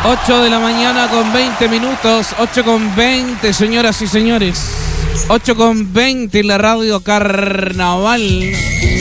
8 de la mañana con 20 minutos. 8 con 20, señoras y señores. 8 con 20 en la radio Carnaval.